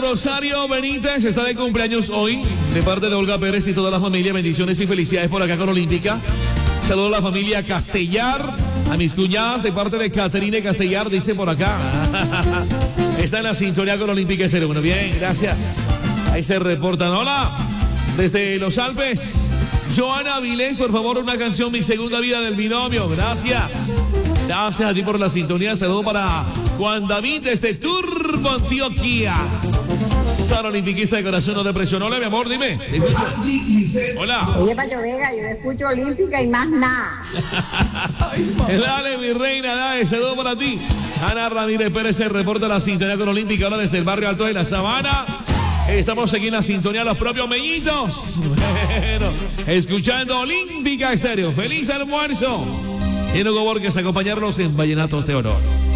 Rosario Benítez está de cumpleaños hoy, de parte de Olga Pérez y toda la familia. Bendiciones y felicidades por acá con Olímpica. Saludo a la familia Castellar, a mis cuñadas de parte de Caterine Castellar, dice por acá. Está en la sintonía con Olímpica Estéreo. Bueno, bien, gracias. Ahí se reportan. Hola, desde los Alpes. Joana Vilés, por favor, una canción, Mi Segunda Vida del Binomio. Gracias. Gracias a ti por la sintonía. Saludo para Juan David desde Turbo, Antioquia. San Olimpiquista de corazón, no depresión. Hola, mi amor, dime. Hola. Oye, Pacho Vega, yo escucho Olímpica y más nada. Dale, mi reina, dale. Saludo para ti. Ana Ramírez Pérez se reporta la sintonía con Olímpica. Ahora desde el barrio Alto de la Sabana. Estamos aquí en la sintonía los propios Meñitos. Bueno, escuchando Olímpica Estéreo. Feliz almuerzo. Y Hugo Borges acompañarnos en Vallenatos de Oro.